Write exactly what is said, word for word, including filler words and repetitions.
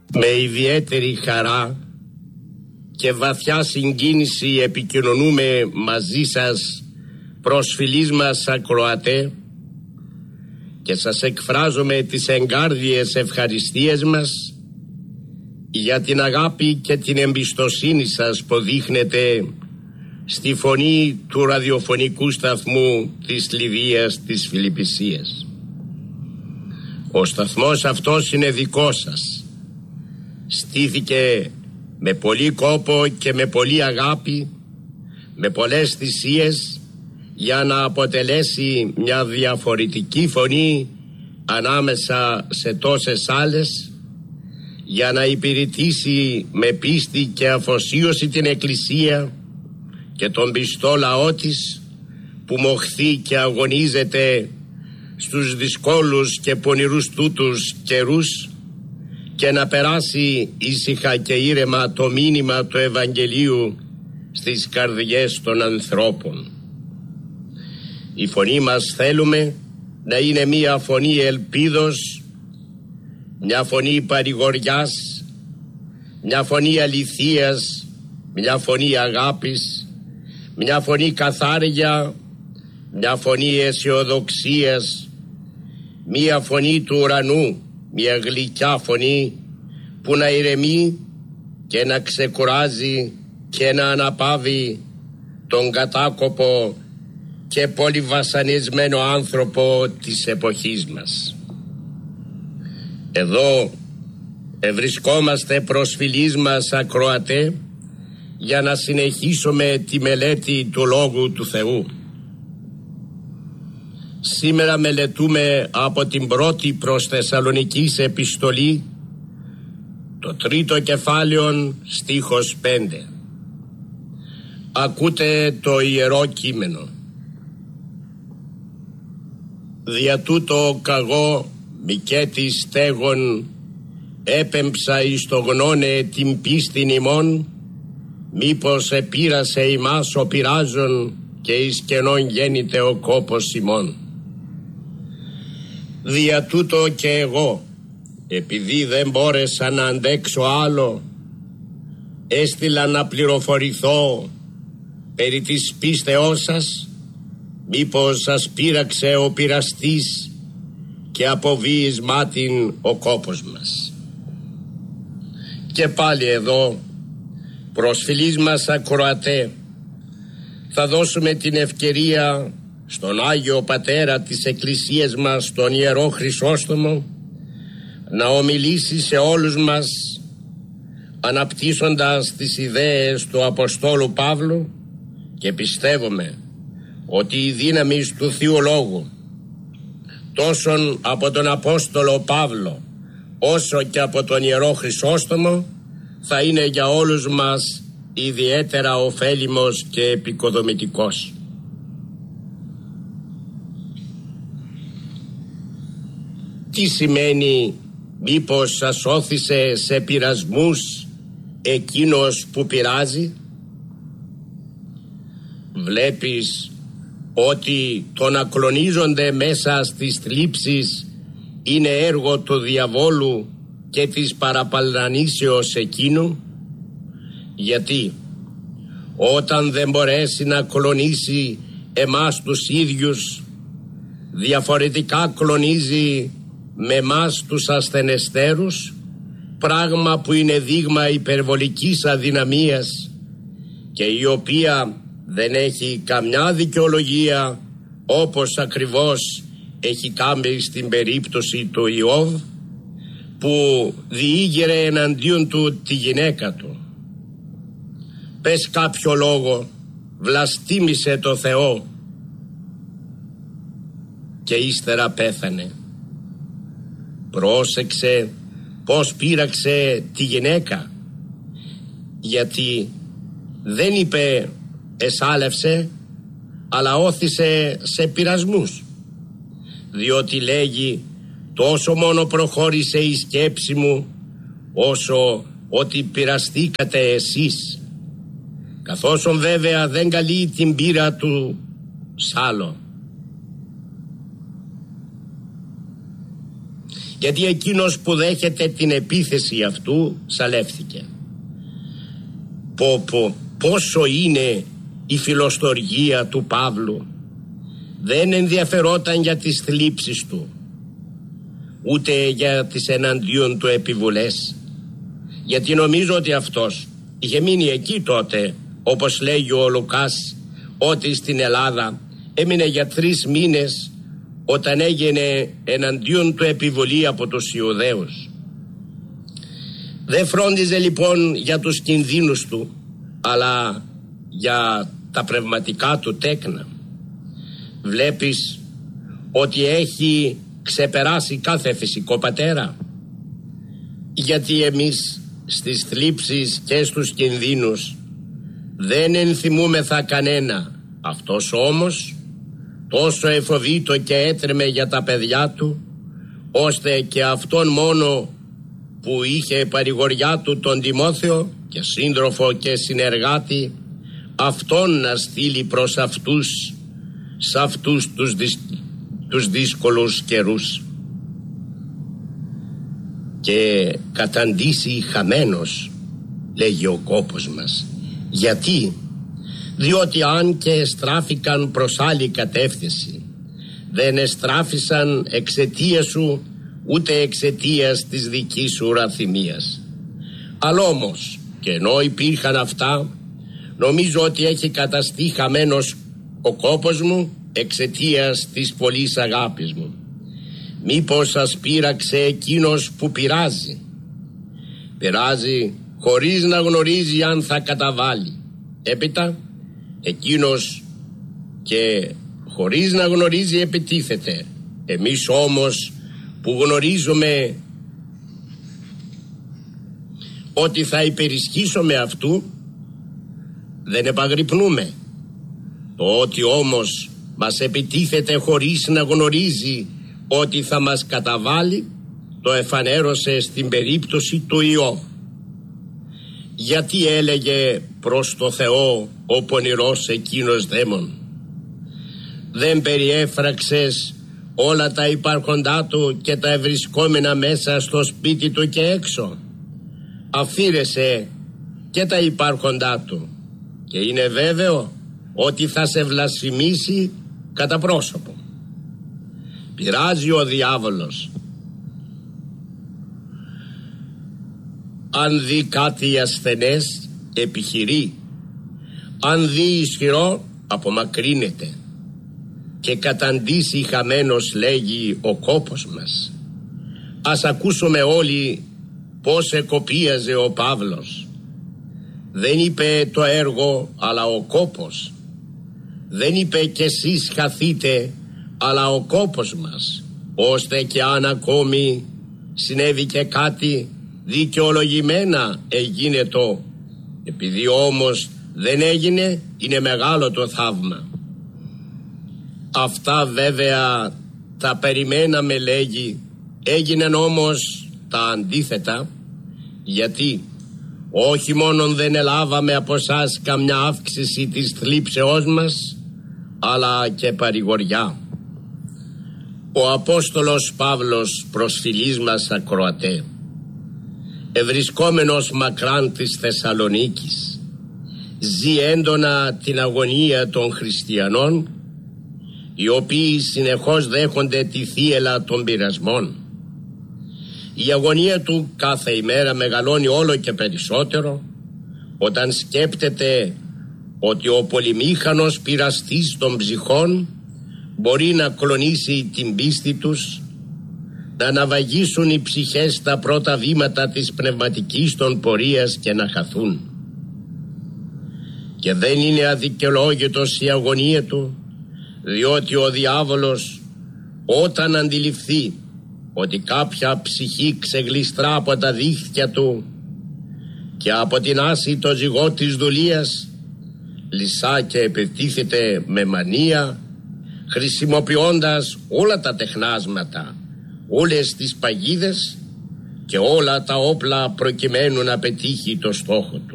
Με ιδιαίτερη χαρά και βαθιά συγκίνηση επικοινωνούμε μαζί σας, προσφυλείς μας ακροατέ, και σας εκφράζουμε τις εγκάρδιες ευχαριστίες μας για την αγάπη και την εμπιστοσύνη σας που δείχνετε στη φωνή του ραδιοφωνικού σταθμού της Λιβύας της Φιλιππισίας. Ο σταθμός αυτός είναι δικός σας. Στήθηκε με πολύ κόπο και με πολύ αγάπη, με πολλές θυσίες, για να αποτελέσει μια διαφορετική φωνή ανάμεσα σε τόσες άλλες, για να υπηρετήσει με πίστη και αφοσίωση την Εκκλησία και τον πιστό λαό της, που μοχθεί και αγωνίζεται στους δυσκόλους και πονηρούς τούτους καιρούς, και να περάσει ήσυχα και ήρεμα το μήνυμα του Ευαγγελίου στις καρδιές των ανθρώπων. Η φωνή μας θέλουμε να είναι μια φωνή ελπίδος, μια φωνή παρηγοριάς, μια φωνή αληθείας, μια φωνή αγάπης, μια φωνή καθάρια, μια φωνή αισιοδοξίας, μια φωνή του ουρανού, μια γλυκιά φωνή που να ηρεμεί και να ξεκουράζει και να αναπαύει τον κατάκοπο και πολύ βασανισμένο άνθρωπο της εποχής μας. Εδώ ευρισκόμαστε προσφυλείς μας ακροατέ για να συνεχίσουμε τη μελέτη του Λόγου του Θεού. Σήμερα μελετούμε από την πρώτη προς Θεσσαλονικής επιστολή το τρίτο κεφάλαιο, στίχος πέντε. Ακούτε το Ιερό Κείμενο. Δια τούτο καγώ μικέτη στέγων έπεμψα εις το γνώνε την πίστην ημών, μήπως επήρασε ημάς ο πειράζων και εις κενών γέννηται ο κόπος ημών. Δια τούτο και εγώ, επειδή δεν μπόρεσα να αντέξω άλλο, έστειλα να πληροφορηθώ περί της πίστεώς σας, μήπως σας πείραξε ο πειραστής και αποβεί μάτιν ο κόπος μας. Και πάλι εδώ, προσφυλείς μας ακροατέ, θα δώσουμε την ευκαιρία στον Άγιο Πατέρα της Εκκλησίας μας, τον Ιερό Χρυσόστομο, να ομιλήσει σε όλους μας, αναπτύσσοντας τις ιδέες του Αποστόλου Παύλου, και πιστεύουμε ότι η δύναμη του Θείου Λόγου, τόσο από τον Απόστολο Παύλο όσο και από τον Ιερό Χρυσόστομο, θα είναι για όλους μας ιδιαίτερα ωφέλιμος και επικοδομητικός. Τι σημαίνει μήπως σας όθησε σε πειρασμούς εκείνος που πειράζει? Βλέπεις ότι το να κλονίζονται μέσα στις θλίψεις είναι έργο του διαβόλου και της παραπαλανήσεως εκείνου? Γιατί όταν δεν μπορέσει να κλονίσει εμάς τους ίδιους, διαφορετικά κλονίζει με εμάς τους ασθενεστέρους, πράγμα που είναι δείγμα υπερβολικής αδυναμίας και η οποία δεν έχει καμιά δικαιολογία, όπως ακριβώς έχει κάνει στην περίπτωση του Ιώβ, που διήγερε εναντίον του τη γυναίκα του. Πες κάποιο λόγο, βλαστήμησε το Θεό και ύστερα πέθανε. Πρόσεξε πως πείραξε τη γυναίκα, γιατί δεν είπε εσάλευσε, αλλά όθησε σε πειρασμούς, διότι λέγει τόσο μόνο προχώρησε η σκέψη μου όσο ότι πειραστήκατε εσείς, καθώς βέβαια δεν καλεί την πείρα του σ' άλλο. γιατί εκείνος που δέχεται την επίθεση αυτού σαλεύθηκε. Πω, πω, πόσο είναι η φιλοστοργία του Παύλου. Δεν ενδιαφερόταν για τις θλίψεις του, ούτε για τις εναντίον του επιβουλές, γιατί νομίζω ότι αυτός είχε μείνει εκεί τότε, όπως λέγει ο Λουκάς, ότι στην Ελλάδα έμεινε για τρεις μήνες όταν έγινε εναντίον του επιβολή από τους Ιουδαίους. Δεν φρόντιζε λοιπόν για τους κινδύνους του, αλλά για τα πνευματικά του τέκνα. Βλέπεις ότι έχει ξεπεράσει κάθε φυσικό πατέρα, γιατί εμείς στις θλίψεις και στους κινδύνους δεν ενθυμούμεθα κανένα. Αυτός όμως τόσο εφοβήτο και έτρεμε για τα παιδιά του, ώστε και αυτόν μόνο που είχε παρηγοριά του τον Τιμόθεο και σύντροφο και συνεργάτη, αυτόν να στείλει προς αυτούς, σε αυτούς τους, δυσ, τους δύσκολους καιρούς. Και καταντήσει χαμένος, λέγει ο κόπος μας. Γιατί? Διότι αν και εστράφηκαν προς άλλη κατεύθυνση, δεν εστράφησαν εξαιτίας σου, ούτε εξαιτίας της δικής σου ραθυμίας. Αλλά όμως, και ενώ υπήρχαν αυτά, νομίζω ότι έχει καταστεί χαμένος ο κόπος μου εξαιτίας της πολλής αγάπης μου. Μήπως σας πείραξε εκείνος που πειράζει? Πειράζει χωρίς να γνωρίζει αν θα καταβάλει. Έπειτα εκείνος και χωρίς να γνωρίζει επιτίθεται. Εμείς όμως που γνωρίζουμε ότι θα υπερισχύσουμε αυτού, δεν επαγρυπνούμε. Το ότι όμως μας επιτίθεται χωρίς να γνωρίζει ότι θα μας καταβάλει, το εφανέρωσε στην περίπτωση του Ιώβ. Γιατί έλεγε προς το Θεό ο πονηρός εκείνος δαίμον? Δεν περιέφραξες όλα τα υπάρχοντά του και τα ευρισκόμενα μέσα στο σπίτι του και έξω? Αφήρεσε και τα υπάρχοντά του και είναι βέβαιο ότι θα σε βλασφημίσει κατά πρόσωπο. Πειράζει ο διάβολος. Αν δει κάτι ασθενές, επιχειρεί. Αν δει ισχυρό, απομακρύνεται. Και καταντήσει χαμένος, λέγει ο κόπος μας. Ας ακούσουμε όλοι πώς εκοπίαζε ο Παύλος. Δεν είπε το έργο, αλλά ο κόπος. Δεν είπε κι εσείς χαθείτε, αλλά ο κόπος μας, ώστε και αν ακόμη συνέβη και κάτι, δικαιολογημένα έγινε το. Επειδή όμως δεν έγινε, είναι μεγάλο το θαύμα. Αυτά βέβαια τα περιμέναμε, λέγει. Έγιναν όμως τα αντίθετα. Γιατί? Όχι μόνον δεν ελάβαμε από εσάς καμιά αύξηση της θλίψεώς μας, αλλά και παρηγοριά. Ο Απόστολος Παύλος, προσφυλής μας ακροατέ, ευρισκόμενος μακράν της Θεσσαλονίκης, ζει έντονα την αγωνία των χριστιανών, οι οποίοι συνεχώς δέχονται τη θύελλα των πειρασμών. Η αγωνία του κάθε ημέρα μεγαλώνει όλο και περισσότερο, όταν σκέπτεται ότι ο πολυμήχανος πειραστής των ψυχών μπορεί να κλονίσει την πίστη τους, να αναβαγίσουν οι ψυχές στα πρώτα βήματα της πνευματικής των πορείας και να χαθούν. Και δεν είναι αδικαιολόγητος η αγωνία του, διότι ο διάβολος όταν αντιληφθεί ότι κάποια ψυχή ξεγλιστρά από τα δίχτυα του και από την άση το ζυγό της δουλείας, λυσά και επιτίθεται με μανία, χρησιμοποιώντας όλα τα τεχνάσματα, όλες τις παγίδες και όλα τα όπλα προκειμένου να πετύχει το στόχο του.